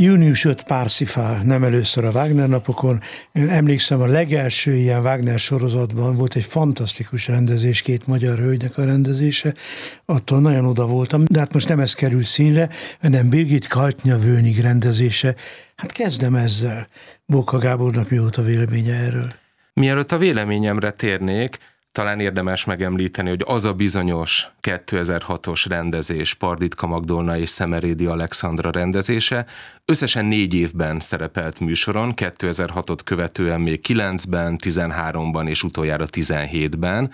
Június 5 Parsifal, nem először a Wagner napokon. Én emlékszem, a legelső ilyen Wagner sorozatban volt egy fantasztikus rendezés, két magyar hölgynek a rendezése. Attól nagyon oda voltam, de hát most nem ez kerül színre, hanem Birgit Kaltnya-Wönig rendezése. Hát kezdem ezzel. Bóka Gábornak mi volt a véleménye erről? Mielőtt a véleményemre térnék, talán érdemes megemlíteni, hogy az a bizonyos 2006-os rendezés, Parditka Magdolna és Szemerédi Alexandra rendezése összesen 4 évben szerepelt műsoron, 2006-ot követően még 9-ben, 13-ban és utoljára 17-ben.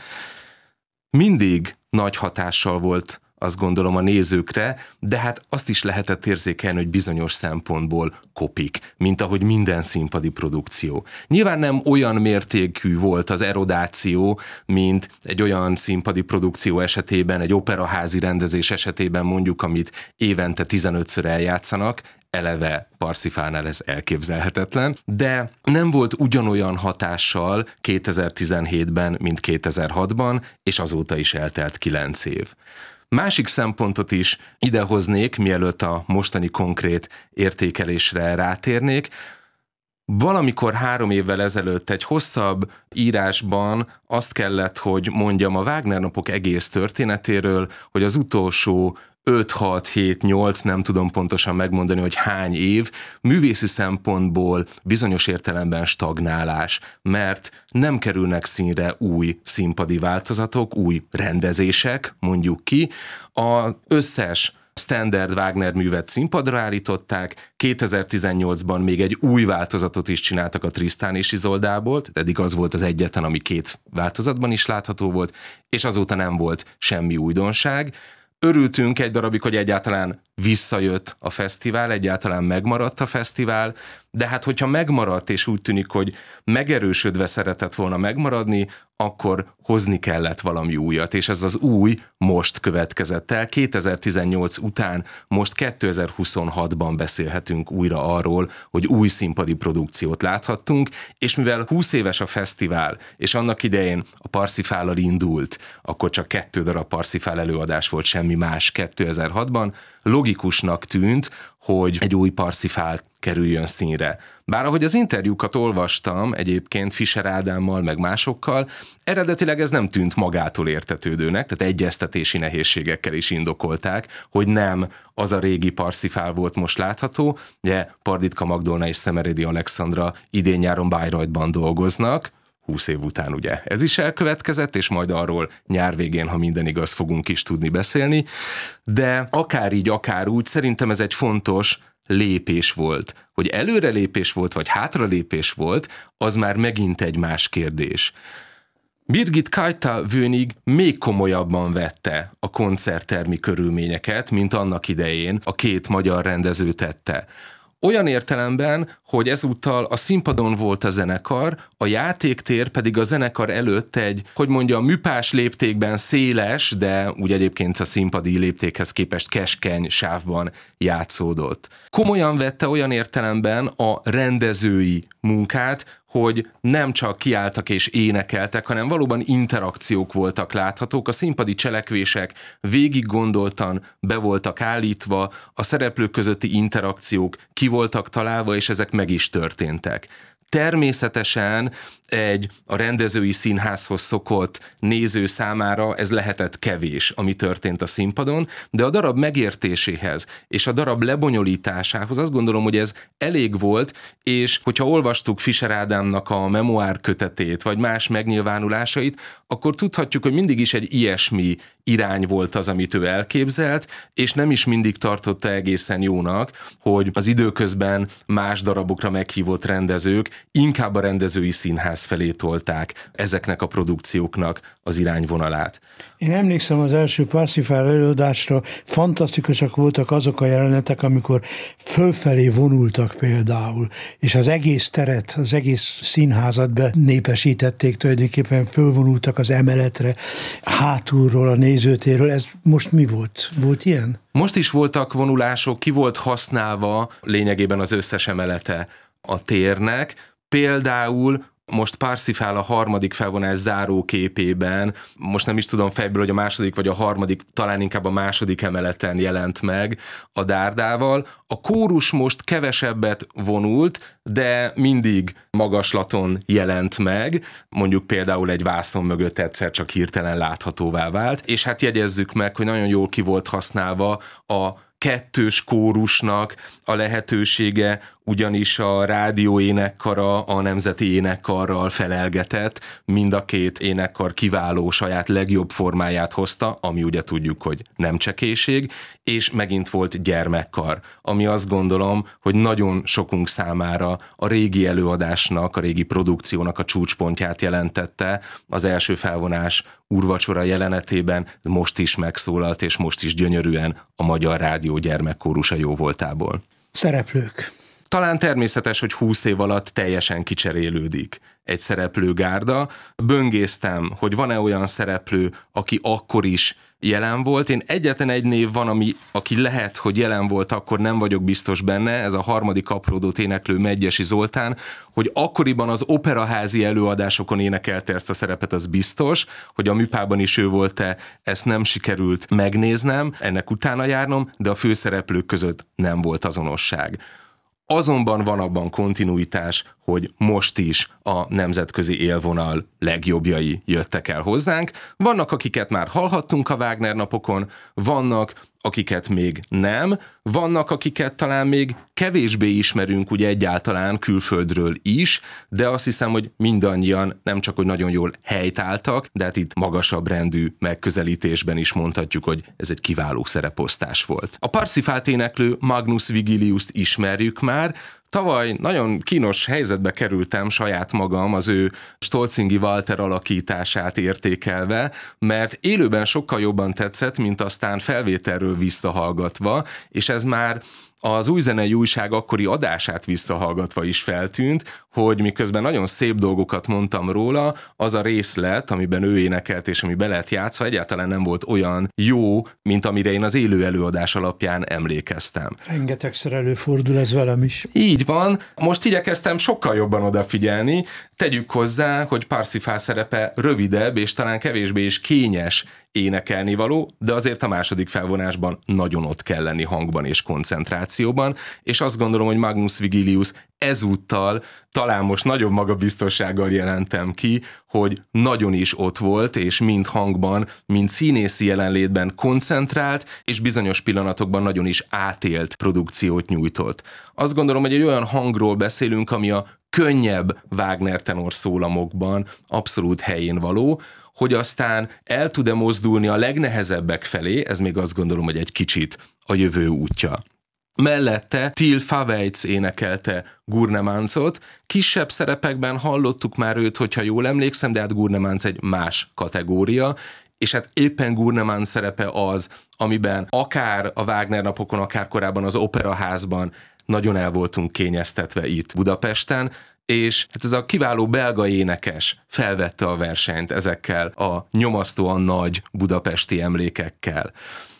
Mindig nagy hatással volt, azt gondolom, a nézőkre, de hát azt is lehetett érzékelni, hogy bizonyos szempontból kopik, mint ahogy minden színpadi produkció. Nyilván nem olyan mértékű volt az erodáció, mint egy olyan színpadi produkció esetében, egy operaházi rendezés esetében mondjuk, amit évente 15-ször eljátszanak, eleve Parsifálnál ez elképzelhetetlen, de nem volt ugyanolyan hatással 2017-ben, mint 2006-ban, és azóta is eltelt 9 év. Másik szempontot is idehoznék, mielőtt a mostani konkrét értékelésre rátérnék. Valamikor 3 évvel ezelőtt egy hosszabb írásban azt kellett, hogy mondjam a Wagner napok egész történetéről, hogy az utolsó 5, 6, 7, 8, nem tudom pontosan megmondani, hogy hány év, művészi szempontból bizonyos értelemben stagnálás, mert nem kerülnek színre új színpadi változatok, új rendezések, mondjuk ki. Az összes standard Wagner művet színpadra állították, 2018-ban még egy új változatot is csináltak a Tristan és Isoldából, eddig az volt az egyetlen, ami 2 változatban is látható volt, és azóta nem volt semmi újdonság. Örültünk egy darabig, hogy egyáltalán visszajött a fesztivál, egyáltalán megmaradt a fesztivál, de hát hogyha megmaradt, és úgy tűnik, hogy megerősödve szeretett volna megmaradni, akkor hozni kellett valami újat, és ez az új most következett el. 2018 után most 2026-ban beszélhetünk újra arról, hogy új színpadi produkciót láthattunk, és mivel 20 éves a fesztivál, és annak idején a Parsifállal indult, akkor csak 2 darab Parsifál előadás volt, semmi más 2006-ban, logikusnak tűnt, hogy egy új Parsifál kerüljön színre. Bár ahogy az interjúkat olvastam egyébként Fischer Ádámmal, meg másokkal, eredetileg ez nem tűnt magától értetődőnek, tehát egyeztetési nehézségekkel is indokolták, hogy nem az a régi Parsifál volt most látható, ugye Parditka Magdolna és Szemerédi Alexandra idén-nyáron Bayreuthban dolgoznak, 20 év után ugye ez is elkövetkezett, és majd arról nyár végén, ha minden igaz, fogunk is tudni beszélni, de akár így, akár úgy, szerintem ez egy fontos lépés volt. Hogy előrelépés volt, vagy hátralépés volt, az már megint egy más kérdés. Birgit Kaltnya-Wönig még komolyabban vette a koncerttermi körülményeket, mint annak idején a 2 magyar rendező tette. Olyan értelemben, hogy ezúttal a színpadon volt a zenekar, a játéktér pedig a zenekar előtt egy, hogy mondjam, műpás léptékben széles, de úgy egyébként a színpadi léptékhez képest keskeny sávban játszódott. Komolyan vette olyan értelemben a rendezői munkát, hogy nem csak kiálltak és énekeltek, hanem valóban interakciók voltak láthatók, a színpadi cselekvések végig gondoltan be voltak állítva, a szereplők közötti interakciók ki voltak találva, és ezek meg is történtek. Természetesen a rendezői színházhoz szokott néző számára ez lehetett kevés, ami történt a színpadon, de a darab megértéséhez és a darab lebonyolításához azt gondolom, hogy ez elég volt, és hogyha olvastuk Fischer Ádámnak a memoár kötetét, vagy más megnyilvánulásait, akkor tudhatjuk, hogy mindig is egy ilyesmi irány volt az, amit ő elképzelt, és nem is mindig tartotta egészen jónak, hogy az időközben más darabokra meghívott rendezők inkább a rendezői színház felé tolták ezeknek a produkcióknak az irányvonalát. Én emlékszem az első Parsifál előadásra, fantasztikusak voltak azok a jelenetek, amikor fölfelé vonultak például, és az egész teret, az egész színházat benépesítették, tulajdonképpen fölvonultak az emeletre, hátulról, a nézőtérről. Ez most mi volt? Volt ilyen? Most is voltak vonulások, ki volt használva lényegében az összes emelete a térnek, például most Parsifal a harmadik felvonás záró képében, most nem is tudom fejből, hogy a második vagy a harmadik, talán inkább a második emeleten jelent meg a dárdával. A kórus most kevesebbet vonult, de mindig magaslaton jelent meg, mondjuk például egy vászon mögött egyszer csak hirtelen láthatóvá vált, és hát jegyezzük meg, hogy nagyon jól ki volt használva a kettős kórusnak a lehetősége, ugyanis a rádió énekkara a nemzeti énekkarral felelgetett, mind a két énekkar kiváló saját legjobb formáját hozta, ami ugye tudjuk, hogy nem csekéség, és megint volt gyermekkar, ami azt gondolom, hogy nagyon sokunk számára a régi előadásnak, a régi produkciónak a csúcspontját jelentette az első felvonás úrvacsora jelenetében, most is megszólalt, és most is gyönyörűen a Magyar Rádió gyermekkórusa jóvoltából. Szereplők. Talán természetes, hogy 20 év alatt teljesen kicserélődik egy szereplőgárda. Böngésztem, hogy van-e olyan szereplő, aki akkor is jelen volt. Én egyetlen egy név van, aki lehet, hogy jelen volt, akkor nem vagyok biztos benne, ez a harmadik apródót éneklő Medgyessy Zoltán, hogy akkoriban az operaházi előadásokon énekelte ezt a szerepet, az biztos, hogy a műpában is ő volt-e, ezt nem sikerült megnéznem, ennek utána járnom, de a főszereplők között nem volt azonosság. Azonban van abban kontinuitás, hogy most is a nemzetközi élvonal legjobbjai jöttek el hozzánk. Vannak, akiket már hallhattunk a Wagner napokon, vannak, akiket még nem, vannak, akiket talán még kevésbé ismerünk ugye egyáltalán külföldről is, de azt hiszem, hogy mindannyian nem csak, hogy nagyon jól helytálltak, de hát itt magasabb rendű megközelítésben is mondhatjuk, hogy ez egy kiváló szereposztás volt. A Parsifalt éneklő Magnus Vigiliust ismerjük már. Tavaly nagyon kínos helyzetbe kerültem saját magam az ő Stolzingi Walter alakítását értékelve, mert élőben sokkal jobban tetszett, mint aztán felvételről visszahallgatva, és ez már az Újzenei Újság akkori adását visszahallgatva is feltűnt, hogy miközben nagyon szép dolgokat mondtam róla, az a részlet, amiben ő énekelt és ami be lett játszva, egyáltalán nem volt olyan jó, mint amire én az élő előadás alapján emlékeztem. Rengetegszer előfordul ez velem is. Így van, most igyekeztem sokkal jobban odafigyelni, tegyük hozzá, hogy Parsifal szerepe rövidebb és talán kevésbé is kényes énekelni való, de azért a második felvonásban nagyon ott kell lenni hangban és koncentrációban, és azt gondolom, hogy Magnus Vigilius ezúttal talán most nagyobb magabiztossággal jelentem ki, hogy nagyon is ott volt, és mind hangban, mind színészi jelenlétben koncentrált, és bizonyos pillanatokban nagyon is átélt produkciót nyújtott. Azt gondolom, hogy egy olyan hangról beszélünk, ami a könnyebb Wagner tenor szólamokban abszolút helyén való, hogy aztán el tud-e mozdulni a legnehezebbek felé, ez még azt gondolom, hogy egy kicsit a jövő útja. Mellette Till Favejc énekelte Gurnemanzot, kisebb szerepekben hallottuk már őt, hogyha jól emlékszem, de hát Gurnemanz egy más kategória, és hát éppen Gurnemanz szerepe az, amiben akár a Wagner napokon, akár korábban az Operaházban nagyon el voltunk kényeztetve itt Budapesten, és hát ez a kiváló belga énekes felvette a versenyt ezekkel a nyomasztóan nagy budapesti emlékekkel.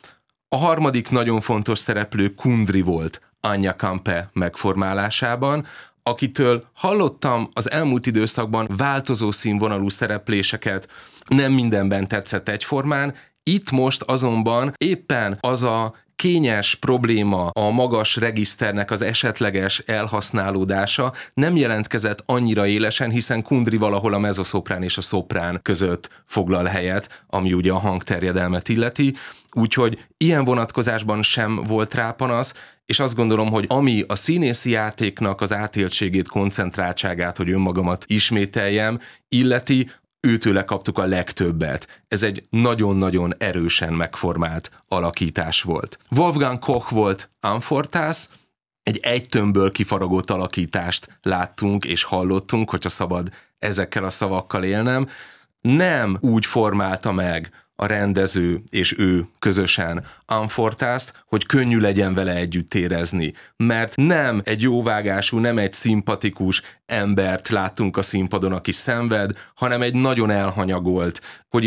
A harmadik nagyon fontos szereplő Kundry volt Anya Kampe megformálásában, akitől hallottam az elmúlt időszakban változó színvonalú szerepléseket, nem mindenben tetszett egyformán, itt most azonban éppen az a kényes probléma, a magas regiszternek az esetleges elhasználódása nem jelentkezett annyira élesen, hiszen Kundry valahol a mezoszoprán és a szoprán között foglal helyet, ami ugye a hangterjedelmet illeti, úgyhogy ilyen vonatkozásban sem volt rá panasz, és azt gondolom, hogy ami a színészi játéknak az átéltségét, koncentráltságát, hogy önmagamat ismételjem, illeti, őtőle kaptuk a legtöbbet. Ez egy nagyon-nagyon erősen megformált alakítás volt. Wolfgang Koch volt Amfortas, egy tömbből kifaragott alakítást láttunk és hallottunk, hogyha szabad ezekkel a szavakkal élnem. Nem úgy formálta meg a rendező és ő közösen Amfortást, hogy könnyű legyen vele együtt érezni. Mert nem egy jóvágású, nem egy szimpatikus embert láttunk a színpadon, aki szenved, hanem egy nagyon elhanyagolt,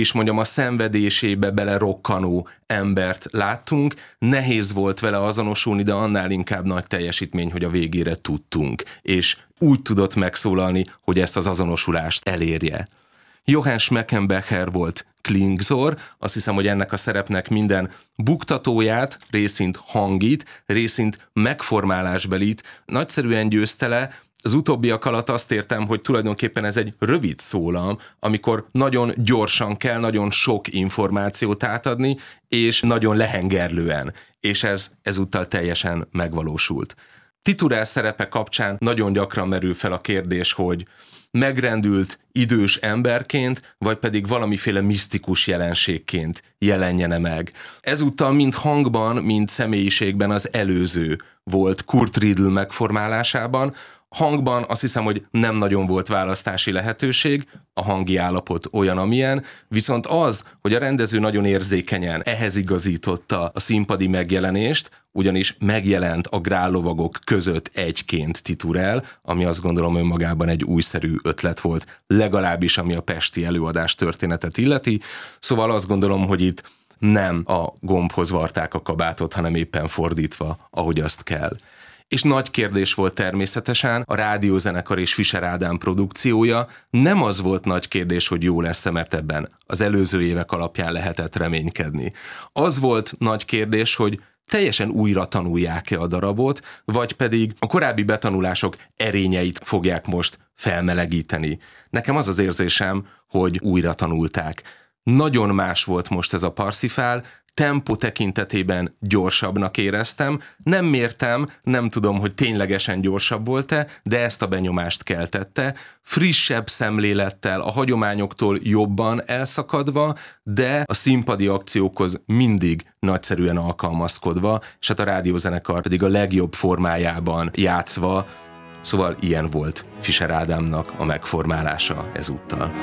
a szenvedésébe belerokkanó embert láttunk. Nehéz volt vele azonosulni, de annál inkább nagy teljesítmény, hogy a végére tudtunk. És úgy tudott megszólalni, hogy ezt az azonosulást elérje. Johann Schmeckenbecher volt Klingsor, azt hiszem, hogy ennek a szerepnek minden buktatóját, részint hangit, részint megformálásbelit nagyszerűen győzte le. Az utóbbiak alatt azt értem, hogy tulajdonképpen ez egy rövid szólam, amikor nagyon gyorsan kell nagyon sok információt átadni, és nagyon lehengerlően, és ez ezúttal teljesen megvalósult. Titulár szerepe kapcsán nagyon gyakran merül fel a kérdés, hogy megrendült idős emberként, vagy pedig valamiféle misztikus jelenségként jelenjene meg. Ezúttal mind hangban, mind személyiségben az előző volt Kurt Riedl megformálásában. Hangban azt hiszem, hogy nem nagyon volt választási lehetőség, a hangi állapot olyan, amilyen, viszont az, hogy a rendező nagyon érzékenyen ehhez igazította a színpadi megjelenést, ugyanis megjelent a grállovagok között egyként Titurel, ami azt gondolom önmagában egy újszerű ötlet volt, legalábbis ami a pesti előadás történetet illeti, szóval azt gondolom, hogy itt nem a gombhoz varták a kabátot, hanem éppen fordítva, ahogy azt kell. És nagy kérdés volt természetesen a rádiózenekar és Fischer Ádám produkciója. Nem az volt nagy kérdés, hogy jó lesz-e, mert ebben az előző évek alapján lehetett reménykedni. Az volt nagy kérdés, hogy teljesen újra tanulják-e a darabot, vagy pedig a korábbi betanulások erényeit fogják most felmelegíteni. Nekem az az érzésem, hogy újra tanulták. Nagyon más volt most ez a Parsifal, tempó tekintetében gyorsabbnak éreztem, nem mértem, nem tudom, hogy ténylegesen gyorsabb volt-e, de ezt a benyomást keltette, frissebb szemlélettel, a hagyományoktól jobban elszakadva, de a színpadi akciókhoz mindig nagyszerűen alkalmazkodva, és hát a rádiózenekar pedig a legjobb formájában játszva, szóval ilyen volt Fischer Ádámnak a megformálása ezúttal.